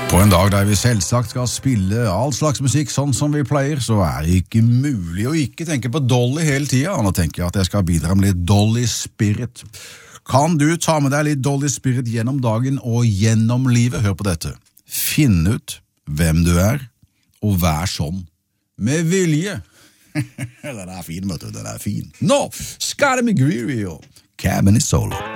På en dag der vi selvsagt skal spille all slags musikk sånn som vi pleier, så det ikke mulig å ikke tenke på Dolly hele tiden. Nå tenker jeg at jeg skal bidra med litt Dolly Spirit. Kan du ta med deg litt Dolly Spirit gjennom dagen og gjennom livet? Hør på dette. Finn ut hvem du og vær sånn. Med vilje. Den fin, vet du. Den fin. Nå, Scotty McGreery og Cabin is Solo.